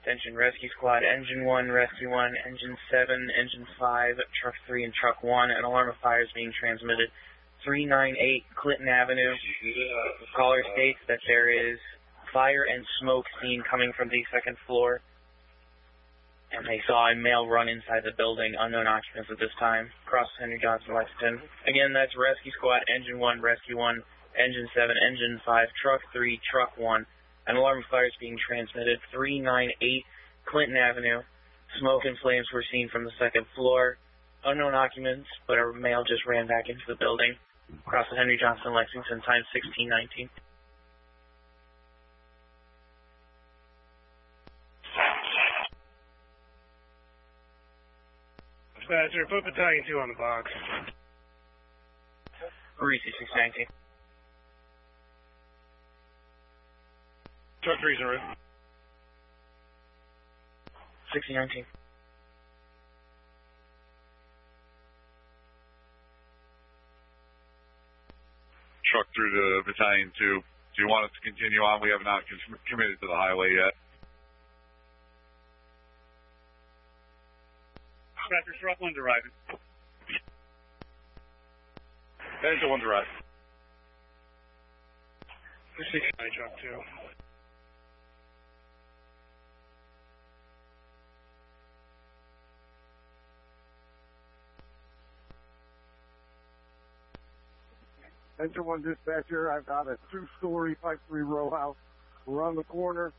Attention Rescue Squad, Engine 1, Rescue 1, Engine 7, Engine 5, Truck 3, and Truck 1. An alarm of fire is being transmitted. 398 Clinton Avenue. The caller states that there is fire and smoke seen coming from the second floor. And they saw a male run inside the building, unknown occupants at this time. Cross Henry Johnson, Lexington. Again, that's Rescue Squad, Engine 1, Rescue 1, Engine 7, Engine 5, Truck 3, Truck 1. An alarm of fire is being transmitted. 398 Clinton Avenue. Smoke and flames were seen from the second floor. Unknown occupants, but a male just ran back into the building. Across the Henry Johnson, Lexington, time 16:19. Dispatcher, put Battalion 2 on the box. Parisi, 619. Truck 3's en route. 1619. Truck through to Battalion 2. Do you want us to continue on? We have not committed to the highway yet. Dispatcher, Truck 1's arriving. Engine 1's arriving. Truck 2. Engine 1 dispatcher, I've got a 2-story, 5-3 row house. We're on the corner.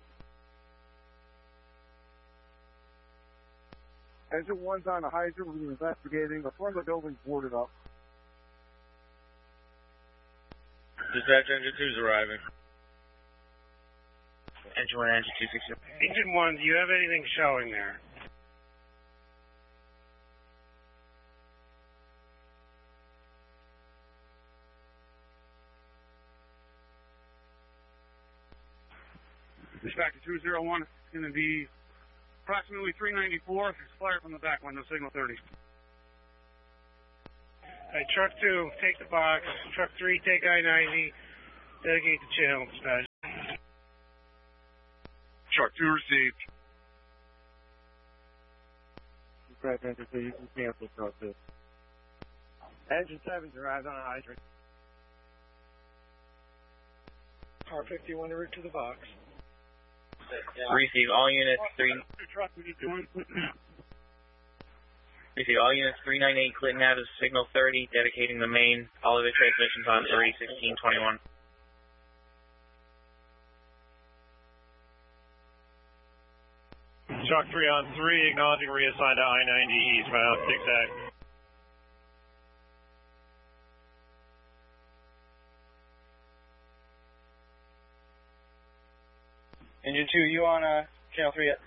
Engine 1's on a hydrant. We're investigating. The front of the building's boarded up. Dispatch, Engine 2's arriving. Engine 1, Engine 2, 16. Engine 1, do you have anything showing there? Dispatcher 201, it's going to be approximately 394. There's fire from the back window, signal 30. Alright, Truck 2, take the box. Truck 3, take I-90. Dedicate the channel, dispatch. Truck 2 received. Dispatch, Engine 2, you can cancel Truck 2. Engine 7's arrived on a hydrant. Car 51 en route to the box. Receive all units, Receive all units 398 Clinton Ave, signal 30, dedicating the main. All other transmissions on 30-16-21. Truck 3 on 3, acknowledging reassigned to I-90 eastbound, zigzag. Engine 2, you on channel 3 yet?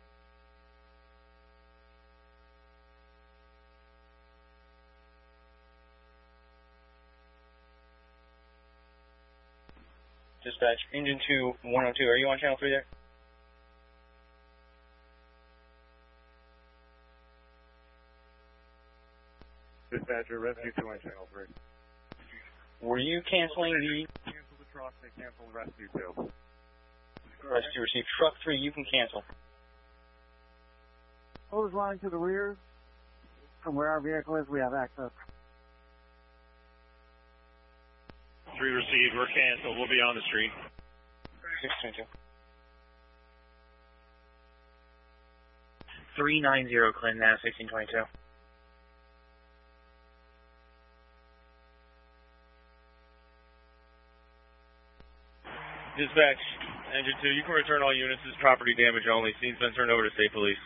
Dispatch, Engine 2, 102, are you on channel 3 there? Dispatcher, Rescue 2 on channel 3. Were you canceling the... Cancel the truck, they cancel Rescue 2. Rescue received. Truck 3, you can cancel. Hose line to the rear. From where our vehicle is, we have access. 3 received, we're canceled, we'll be on the street. 622. 390 Clinton Ave, 1622. Dispatch, Engine 2, you can return all units as property damage only. Scene's been turned over to State Police.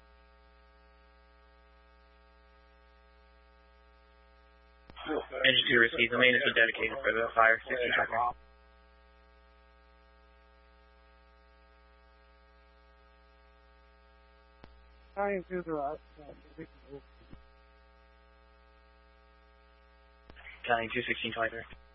Engine 2 received. The main has been dedicated for the fire. 1622. Battalion 2's arrived. Battalion 2, 1623.